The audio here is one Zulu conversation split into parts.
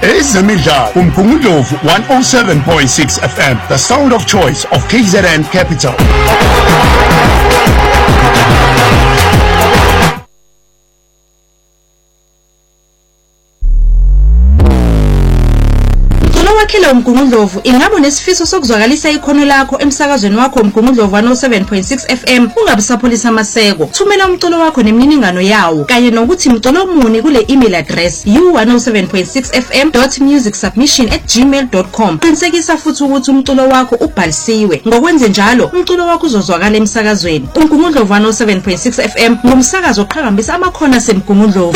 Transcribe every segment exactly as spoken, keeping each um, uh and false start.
Ezemidlalo uMgungundlovu one oh seven point six F M, the sound of choice of K Z N Capital. Wakhela uMgungundlovu ingaba nesifiso sokuzwakalisa ikhono lakho emsakazweni wakho uMgungundlovu one oh seven point six F M. Ungabisapholisa amaseko, thumela umculo wakho nemininingano yawo kanye nokuthi umculo muni kule email address u one oh seven point six f m dot music submission at gmail dot com. Qinisekisa futhi ukuthi umculo wakho ubhalisiwe. Ngokwenze njalo umculo wakho uzozwakala emsakazweni. uMgungundlovu one oh seven point six F M ngumsakazo oqhakambisa amakhono aseMgungundlovu.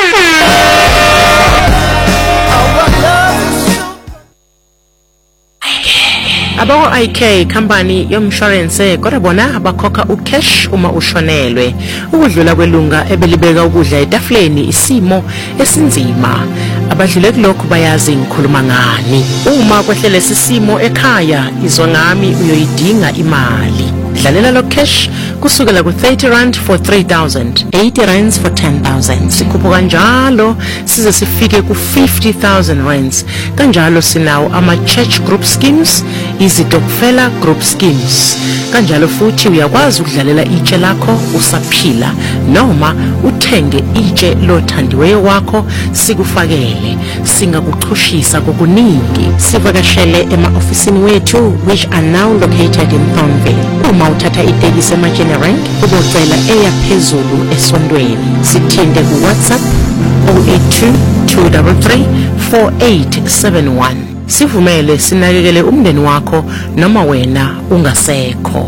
Abo I K company yomshwarense kodwa bona abakhokha ucash uma ushonelwe. Ukudlula kwelunga ebelibeka ukudla etafuleni isimo esinzima. Abadlule kulokho bayazi ngikhuluma ngani. Uma kwehlele sisimo ekhaya izwa ngami uyoyidinga imali. Dlalela lo cash kusukela ku thirty rand for three thousand, eighty rands for ten thousand. Sikhupho kanjalo size sifike ku fifty thousand rands. Kanjalo sinawo ama church group schemes, izitokfela group schemes. Kanjalo futhi uyakwazi ukudlalela itshe lakho usaphila noma uthenge itshe lothandiweyo wakho sikufakele. Singakuxhushisa kokuningi. Sivakashele ema-ofisini wethu which are now located in Thornville. Uma uthatha itekisi ema-General ubocela eya phezulu esondweni. Sithinte ku WhatsApp oh eight two, two three three, four eight seven one. Sivumele sinakekele umndeni wakho noma wena ungasekho.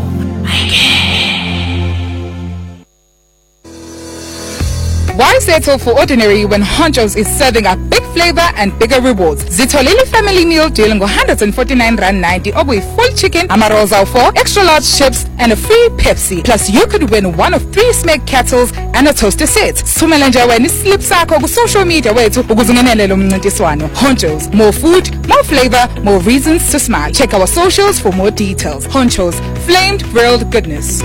Why settle for ordinary when Honcho's is serving up big flavor and bigger rewards? Zitolili family meal dealing one hundred forty-nine rand ninety or with full chicken, amarols out four, extra large chips and a free Pepsi. Plus you could win one of three smeg kettles and a toaster set. Sumelenja weni slip sakho ku social media wethu ukuzingenele lo mncintiswano. Honcho's, more food, more flavor, more reasons to smile. Check our socials for more details. Honcho's, flamed grilled goodness.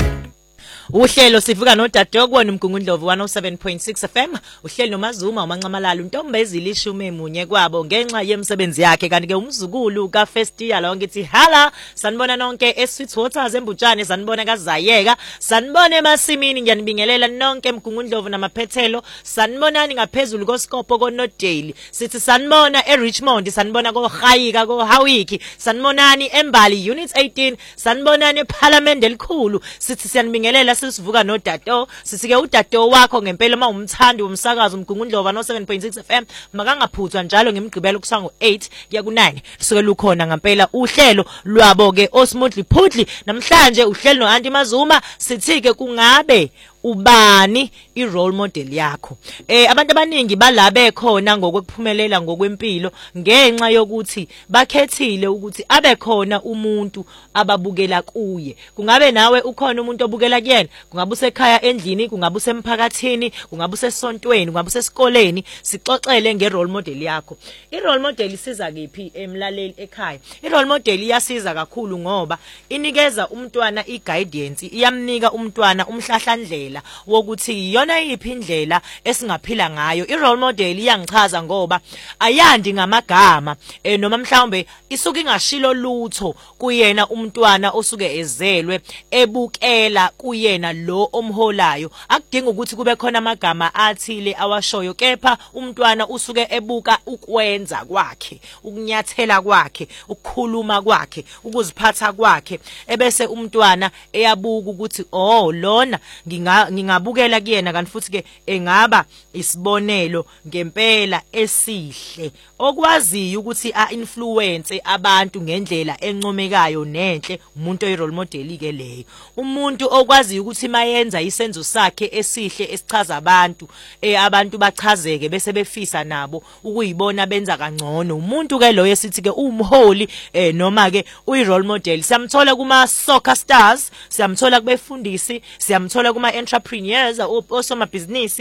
Uhlelo sivuka nodadewabo uMgungundlovu one oh seven point six F M. Uhlelo noMazuma uMancamalala uNtombezile ishume emunye kwabo ngenxa yemsebenzi yakhe kanti ke umzukulu ka first year lo ngithi hala sanibona nonke eSweet Waters embutshane sanibona kaZayeka sanibona emasimini ngiyanibingelela nonke uMgungundlovu namaphethelo sanibonani ngaphezulu koSkopo koNodale sithi sanibona eRichmond sanibona koHayika koHawiki sanibonani eMbali unit eighteen sanibonani eParliament elikhulu sithi siyanibingelela sisivuka nodato sisike udato wakho ngempela uma umthandi womsakazo uMgungundlovu one oh seven point six F M makangaphuthwa njalo ngemigqibelo kusango eight kuya ku nine suke lukhona ngempela uhlelo lwabo ke osmoothly phudli namhlanje uhlelo no Aunty Mazuma sithike kungabe ubani I role model yakho. Eh abantu abaningi balabe khona ngokwephumelela ngokwempilo ngenxa yokuthi bakhethile ukuthi abe khona umuntu ababukela kuye. Kungabe nawe ukhona umuntu obukela kuyena, kungabe usekhaya endlini, kungabe usemphakathini, kungabe usesontweni, kungabe usesikoleni, sixoxele ngerole model yakho. I role model isiza kephi emlaleli ekhaya? I role model iyasiza kakhulu ngoba inikeza umntwana I guidance, iyamnika umntwana umhlahlandlela wokuthi yona iphi indlela esingaphila ngayo. I role model iyangichaza ngoba ayandi ngamagama eh noma mhlawumbe isuka ingashilo lutho kuyena umntwana osuke ezelwe ebukela kuyena lo omholayo. Akudinga ukuthi kube khona amagama athile awashoyo kepha umntwana usuke ebuka ukwenza kwakhe, ukunyathela kwakhe, ukukhuluma kwakhe, ukuziphatha kwakhe ebese umntwana eyabuka ukuthi oh lona nginga ngingabukela kuyena kanti futhi ke engaba isibonelo ngempela esihle okwaziyo ukuthi a influence abantu ngendlela encomekayo nenhle. Umuntu oyi role model ke leyo, umuntu okwaziyo ukuthi mayenza isenzo sakhe esihle esichaza abantu eh abantu bachazeke bese befisa nabo ukuyibona benza kangcono. Umuntu ke lo yesithi ke umholi eh noma ke uyi role model. Siyamthola kuma soccer stars, siyamthola kubefundisi, siyamthola kuma entrepreneurs osomabhizinisi